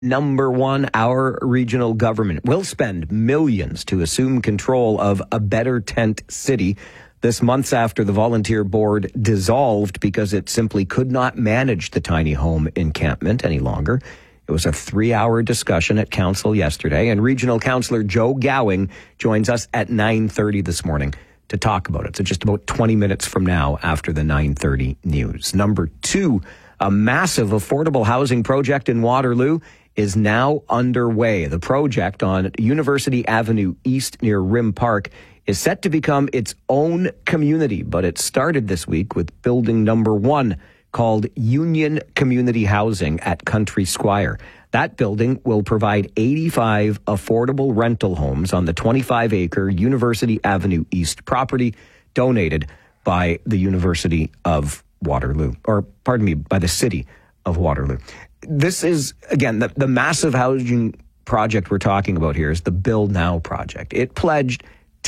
Number one, our regional government will spend millions to assume control of a better tent city. This months after the volunteer board dissolved because it simply could not manage the tiny home encampment any longer. It was a 3-hour discussion at council yesterday, and Regional Councillor Joe Gowing joins us at 9:30 this morning to talk about it. So just about 20 minutes from now after the 9:30 news. Number two, a massive affordable housing project in Waterloo is now underway. The project on University Avenue East near Rim Park is set to become its own community, but it started this week with building number one, called Union Community Housing at Country Squire. That building will provide 85 affordable rental homes on the 25-acre University Avenue East property donated by the University of Waterloo, by the City of Waterloo. This is, again, the massive housing project we're talking about here is the Build Now project. It pledged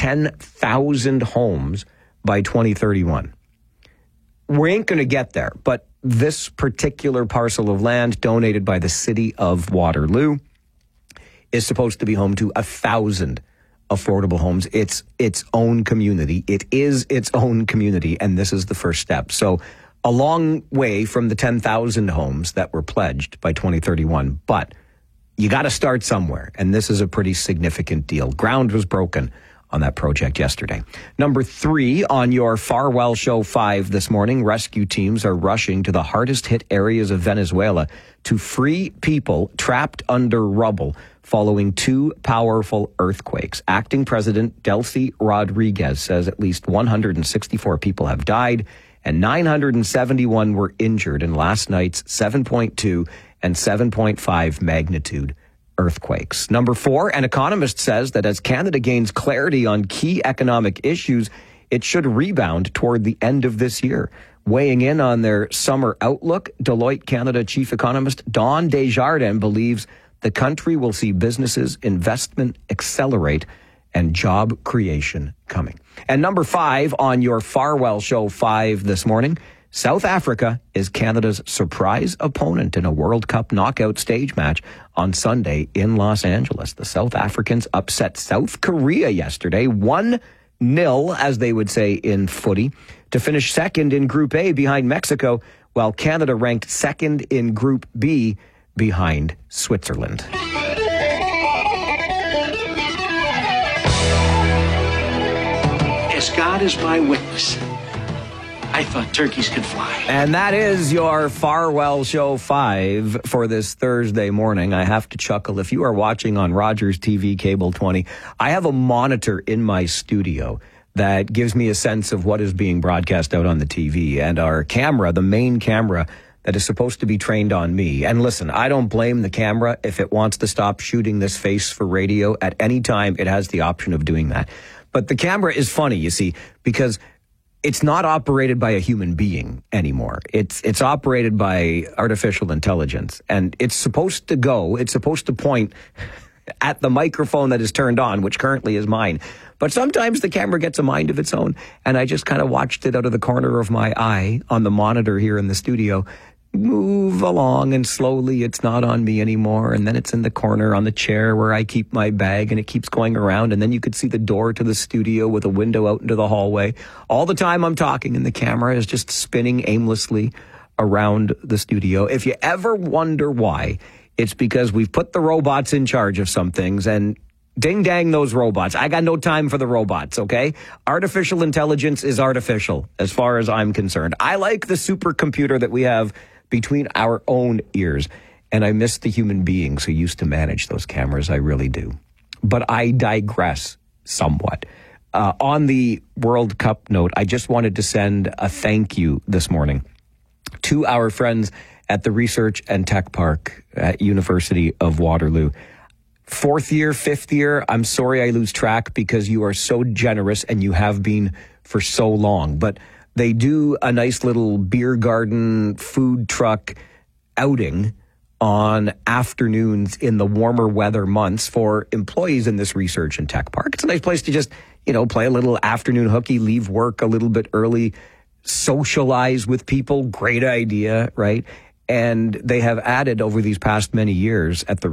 10,000 homes by 2031. We ain't going to get there, but this particular parcel of land donated by the City of Waterloo is supposed to be home to 1,000 affordable homes. It's its own community. It is its own community, and this is the first step. So a long way from the 10,000 homes that were pledged by 2031, but you got to start somewhere, and this is a pretty significant deal. Ground was broken on that project yesterday. Number three on your Farwell Show 5 this morning, rescue teams are rushing to the hardest hit areas of Venezuela to free people trapped under rubble following 2 powerful earthquakes. Acting President Delcy Rodriguez says at least 164 people have died and 971 were injured in last night's 7.2 and 7.5 magnitude earthquakes. Number 4, an economist says that as Canada gains clarity on key economic issues, it should rebound toward the end of this year. Weighing in on their summer outlook, Deloitte Canada chief economist Don Desjardins believes the country will see businesses investment accelerate and job creation coming. And number 5 on your Farwell Show 5 this morning, South Africa is Canada's surprise opponent in a World Cup knockout stage match on Sunday in Los Angeles. The South Africans upset South Korea yesterday, 1-0, as they would say in footy, to finish second in Group A behind Mexico, while Canada ranked second in Group B behind Switzerland. As God is my witness, I thought turkeys could fly. And that is your Farwell Show 5 for this Thursday morning. I have to chuckle. If you are watching on Rogers TV Cable 20, I have a monitor in my studio that gives me a sense of what is being broadcast out on the TV. And our camera, the main camera that is supposed to be trained on me. And listen, I don't blame the camera if it wants to stop shooting this face for radio. At any time, it has the option of doing that. But the camera is funny, you see, because it's not operated by a human being anymore. It's operated by artificial intelligence. And it's supposed to point at the microphone that is turned on, which currently is mine. But sometimes the camera gets a mind of its own. And I just kind of watched it out of the corner of my eye on the monitor here in the studio move along, and slowly it's not on me anymore, and then it's in the corner on the chair where I keep my bag, and it keeps going around, and then you could see the door to the studio with a window out into the hallway. All the time I'm talking, and the camera is just spinning aimlessly around the studio. If you ever wonder why, it's because we've put the robots in charge of some things, and ding dang those robots. I got no time for the robots, okay? Artificial intelligence is artificial as far as I'm concerned. I like the supercomputer that we have between our own ears, and I miss the human beings who used to manage those cameras. I really do. But I digress somewhat. On the World Cup note, I just wanted to send a thank you this morning to our friends at the Research and Tech Park at University of Waterloo. 4th year, 5th year, I'm sorry I lose track because you are so generous and you have been for so long. But they do a nice little beer garden food truck outing on afternoons in the warmer weather months for employees in this Research and Tech Park. It's a nice place to just, play a little afternoon hooky, leave work a little bit early, socialize with people. Great idea, right? And they have added over these past many years at the